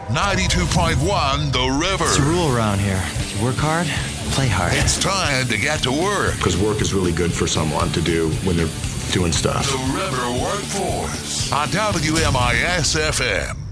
92.1 The River. It's a rule around here. You work hard, play hard. It's time to get to work. Because work is really good for someone to do when they're doing stuff. The River Workforce on WMIS FM.